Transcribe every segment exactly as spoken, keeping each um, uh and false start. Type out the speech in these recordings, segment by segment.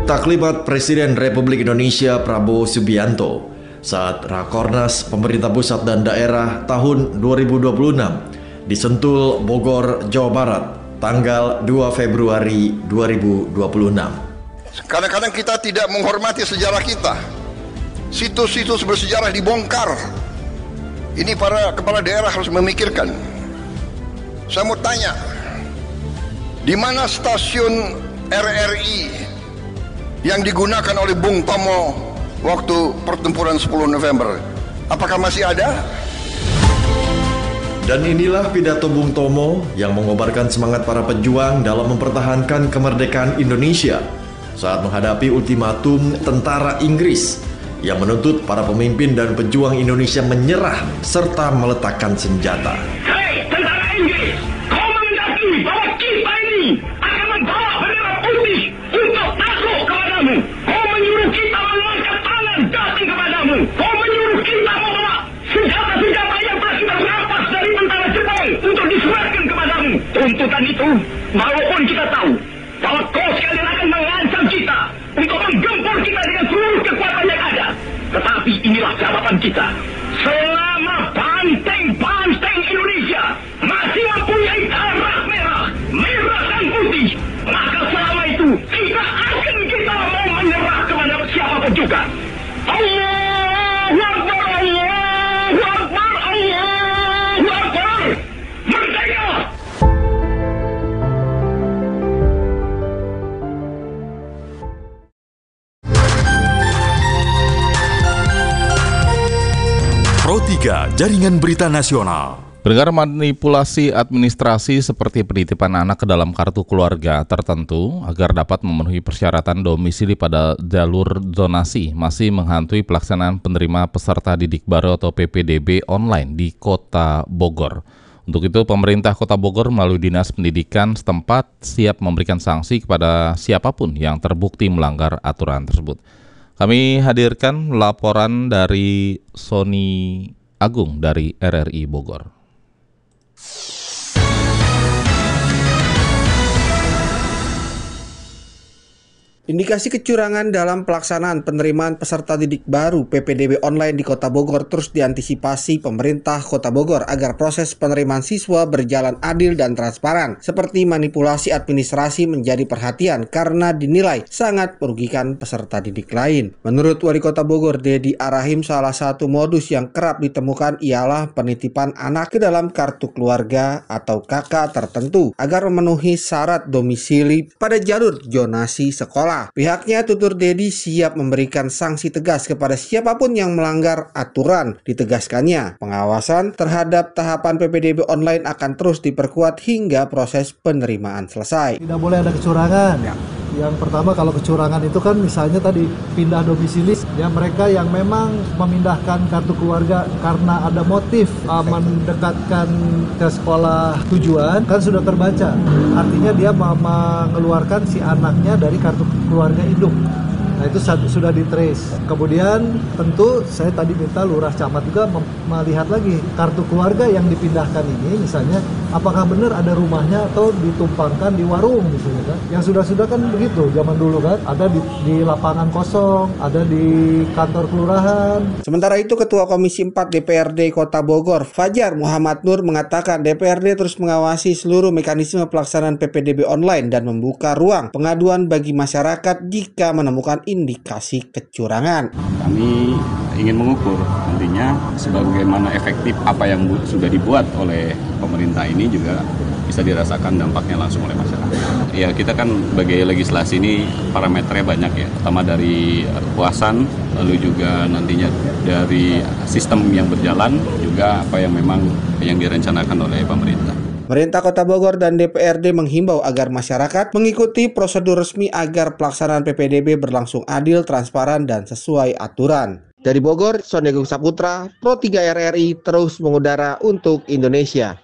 taklimat Presiden Republik Indonesia Prabowo Subianto saat Rakornas Pemerintah Pusat dan Daerah tahun dua ribu dua puluh enam di Sentul, Bogor, Jawa Barat, tanggal dua Februari dua ribu dua puluh enam. Kadang-kadang kita tidak menghormati sejarah kita. Situs-situs bersejarah dibongkar. Ini para kepala daerah harus memikirkan. Saya mau tanya, di mana stasiun R R I yang digunakan oleh Bung Tomo waktu pertempuran sepuluh November? Apakah masih ada? Dan inilah pidato Bung Tomo yang mengobarkan semangat para pejuang dalam mempertahankan kemerdekaan Indonesia saat menghadapi ultimatum tentara Inggris yang menuntut para pemimpin dan pejuang Indonesia menyerah serta meletakkan senjata. Hei, tentara Inggris, kau menghendaki bahwa kita ini akan membawa bendera putih untuk takluk kepadamu. Kau menyuruh kita mengangkat tangan datang kepadamu. Kau menyuruh kita membawa senjata-senjata yang telah kita rampas dari tentara Jepang untuk diserahkan kepadamu. Tuntutan itu, walaupun kita tahu bahwa kau sekalian akan mengancam kita untuk menggempur kita dengan seluruh kekuatan yang ada. Tetapi inilah jawaban kita. Selama banteng-banteng Indonesia masih mempunyai darah merah, merah dan putih, maka selama itu tidak akan kita mau menyerah kepada siapapun juga. Allahu Akbar, Allahu Akbar, Allahu Akbar. Merdeka! Pro tiga Jaringan Berita Nasional. Pendengar, manipulasi administrasi seperti penitipan anak ke dalam kartu keluarga tertentu agar dapat memenuhi persyaratan domisili pada jalur zonasi masih menghantui pelaksanaan penerima peserta didik baru atau P P D B online di Kota Bogor. Untuk itu, pemerintah Kota Bogor melalui Dinas Pendidikan setempat siap memberikan sanksi kepada siapapun yang terbukti melanggar aturan tersebut. Kami hadirkan laporan dari Sony Agung dari R R I Bogor. Indikasi kecurangan dalam pelaksanaan penerimaan peserta didik baru P P D B online di Kota Bogor terus diantisipasi pemerintah Kota Bogor agar proses penerimaan siswa berjalan adil dan transparan, seperti manipulasi administrasi menjadi perhatian karena dinilai sangat merugikan peserta didik lain. Menurut Wali Kota Bogor, Dedi Arahim, salah satu modus yang kerap ditemukan ialah penitipan anak ke dalam kartu keluarga atau K K tertentu agar memenuhi syarat domisili pada jalur zonasi sekolah. Pihaknya, tutur Dedi, siap memberikan sanksi tegas kepada siapapun yang melanggar aturan. Ditegaskannya, pengawasan terhadap tahapan P P D B online akan terus diperkuat hingga proses penerimaan selesai. Tidak boleh ada kecurangan. Ya. Yang pertama, kalau kecurangan itu kan misalnya tadi pindah domisili, ya mereka yang memang memindahkan kartu keluarga karena ada motif uh, mendekatkan ke sekolah tujuan kan sudah terbaca. Artinya dia mengeluarkan si anaknya dari kartu keluarga induk. Nah, itu sudah di-trace. Kemudian tentu saya tadi minta lurah camat juga melihat lagi kartu keluarga yang dipindahkan ini, misalnya apakah benar ada rumahnya atau ditumpangkan di warung misalnya kan. Yang sudah-sudah kan begitu zaman dulu kan, ada di, di lapangan kosong, ada di kantor kelurahan. Sementara itu, Ketua Komisi empat D P R D Kota Bogor, Fajar Muhammad Nur, mengatakan D P R D terus mengawasi seluruh mekanisme pelaksanaan P P D B online dan membuka ruang pengaduan bagi masyarakat jika menemukan indikasi kecurangan. Kami ingin mengukur nantinya sebagaimana efektif apa yang sudah dibuat oleh pemerintah ini juga bisa dirasakan dampaknya langsung oleh masyarakat. Ya, kita kan sebagai legislasi ini parameternya banyak ya, pertama dari kepuasan, lalu juga nantinya dari sistem yang berjalan, juga apa yang memang yang direncanakan oleh pemerintah. Pemerintah Kota Bogor dan D P R D menghimbau agar masyarakat mengikuti prosedur resmi agar pelaksanaan P P D B berlangsung adil, transparan, dan sesuai aturan. Dari Bogor, Sony Agung Saputra, Pro tiga R R I terus mengudara untuk Indonesia.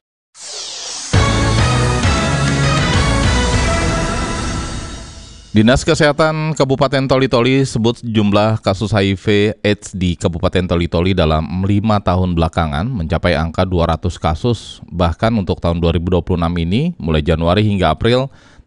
Dinas Kesehatan Kabupaten Toli-Toli sebut jumlah kasus H I V AIDS di Kabupaten Toli-Toli dalam lima tahun belakangan mencapai angka dua ratus kasus. Bahkan untuk tahun dua ribu dua puluh enam ini, mulai Januari hingga April,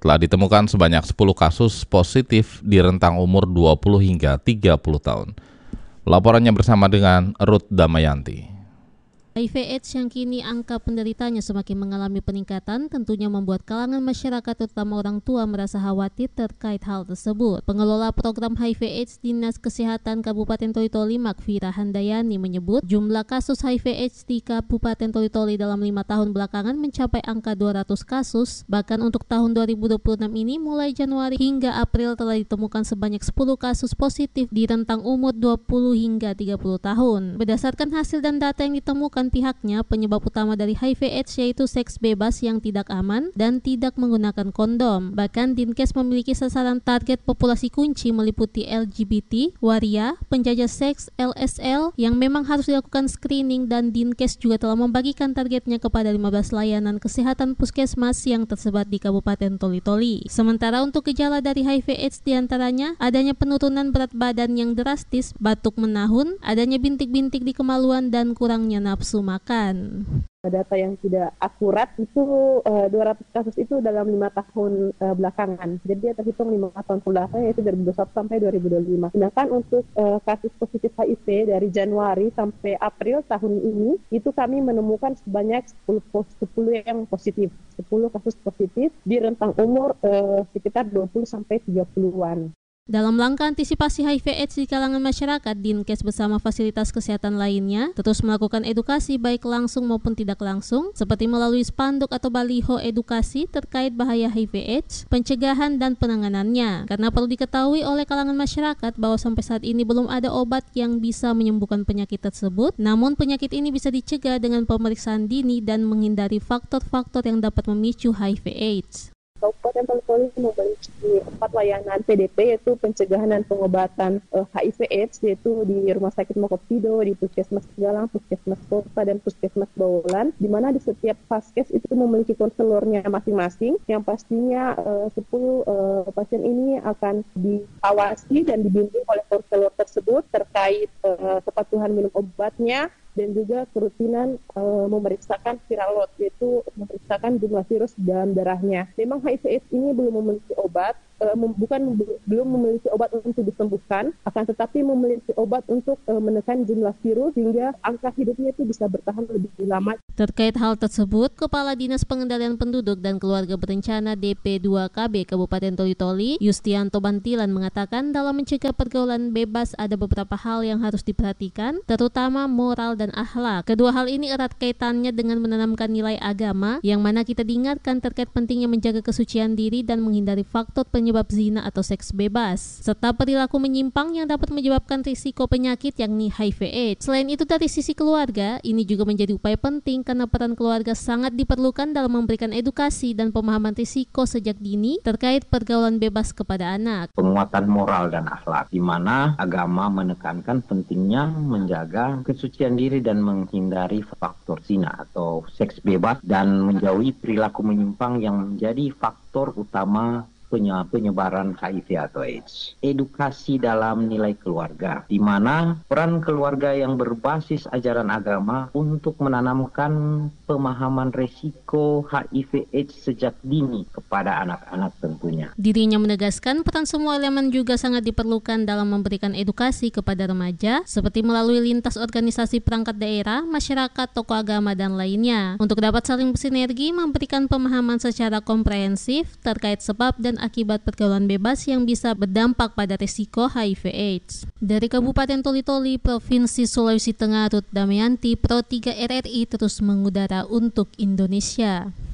telah ditemukan sebanyak sepuluh kasus positif di rentang umur dua puluh hingga tiga puluh tahun. Laporannya bersama dengan Ruth Damayanti. H I V AIDS yang kini angka penderitanya semakin mengalami peningkatan tentunya membuat kalangan masyarakat terutama orang tua merasa khawatir terkait hal tersebut. Pengelola program H I V AIDS Dinas Kesehatan Kabupaten Toli-Toli Makfira Handayani menyebut jumlah kasus H I V AIDS di Kabupaten Toli-Toli dalam lima tahun belakangan mencapai angka dua ratus kasus. Bahkan untuk tahun dua ribu dua puluh enam ini mulai Januari hingga April telah ditemukan sebanyak sepuluh kasus positif di rentang umur dua puluh hingga tiga puluh tahun. Berdasarkan hasil dan data yang ditemukan pihaknya, penyebab utama dari H I V AIDS yaitu seks bebas yang tidak aman dan tidak menggunakan kondom. Bahkan Dinkes memiliki sasaran target populasi kunci meliputi L G B T, waria, penjajah seks, L S L yang memang harus dilakukan screening, dan Dinkes juga telah membagikan targetnya kepada lima belas layanan kesehatan puskesmas yang tersebar di Kabupaten Toli-Toli. Sementara untuk gejala dari H I V AIDS diantaranya adanya penurunan berat badan yang drastis, batuk menahun, adanya bintik-bintik di kemaluan, dan kurangnya nafsu makan. Data yang tidak akurat itu uh, dua ratus kasus itu dalam lima tahun uh, belakangan. Jadi dia terhitung lima tahun belakangan, yaitu dari dua ribu dua puluh satu sampai dua ribu dua puluh lima. Sedangkan untuk uh, kasus positif H I V dari Januari sampai April tahun ini itu kami menemukan sebanyak sepuluh, sepuluh yang positif, sepuluh kasus positif di rentang umur uh, sekitar dua puluh sampai tiga puluhan. Dalam langkah antisipasi H I V AIDS di kalangan masyarakat, Dinkes bersama fasilitas kesehatan lainnya terus melakukan edukasi baik langsung maupun tidak langsung, seperti melalui spanduk atau baliho edukasi terkait bahaya H I V AIDS, pencegahan dan penanganannya. Karena perlu diketahui oleh kalangan masyarakat bahwa sampai saat ini belum ada obat yang bisa menyembuhkan penyakit tersebut, namun penyakit ini bisa dicegah dengan pemeriksaan dini dan menghindari faktor-faktor yang dapat memicu H I V AIDS. Kabupaten Toli-Toli memiliki empat layanan P D P, yaitu pencegahan dan pengobatan uh, H I V AIDS, yaitu di Rumah Sakit Mokopido, di Puskesmas Galang, Puskesmas Kota, dan Puskesmas Baulan, di mana di setiap paskes itu memiliki konselornya masing-masing, yang pastinya uh, sepuluh uh, pasien ini akan diawasi dan dibimbing oleh konselor tersebut terkait uh, kepatuhan minum obatnya, dan juga kerutinan uh, memeriksakan viral load, yaitu memeriksakan jumlah virus dalam darahnya. Memang H I V AIDS ini belum memiliki obat, uh, mem- bukan be- belum memiliki obat untuk disembuhkan, akan tetapi memiliki obat untuk uh, menekan jumlah virus sehingga angka hidupnya itu bisa bertahan lebih lama. Terkait hal tersebut, Kepala Dinas Pengendalian Penduduk dan Keluarga Berencana D P dua K B Kabupaten Toli-Toli, Yustianto Bantilan mengatakan dalam mencegah pergaulan bebas ada beberapa hal yang harus diperhatikan, terutama moral dan dan akhlak. Kedua hal ini erat kaitannya dengan menanamkan nilai agama, yang mana kita diingatkan terkait pentingnya menjaga kesucian diri dan menghindari faktor penyebab zina atau seks bebas, serta perilaku menyimpang yang dapat menyebabkan risiko penyakit yakni H I V AIDS. Selain itu, dari sisi keluarga, ini juga menjadi upaya penting karena peran keluarga sangat diperlukan dalam memberikan edukasi dan pemahaman risiko sejak dini terkait pergaulan bebas kepada anak. Penguatan moral dan akhlak, di mana agama menekankan pentingnya menjaga kesucian diri dan menghindari faktor zina atau seks bebas dan menjauhi perilaku menyimpang yang menjadi faktor utama penyebaran H I V atau AIDS. Edukasi dalam nilai keluarga, di mana peran keluarga yang berbasis ajaran agama untuk menanamkan pemahaman resiko H I V AIDS sejak dini kepada anak-anak tentunya. Dirinya menegaskan peran semua elemen juga sangat diperlukan dalam memberikan edukasi kepada remaja, seperti melalui lintas organisasi perangkat daerah, masyarakat, tokoh agama, dan lainnya, untuk dapat saling bersinergi memberikan pemahaman secara komprehensif terkait sebab dan akibat pergaulan bebas yang bisa berdampak pada risiko H I V AIDS. Dari Kabupaten Toli-Toli, Provinsi Sulawesi Tengah, Ruth Damayanti, Pro tiga R R I terus mengudara untuk Indonesia.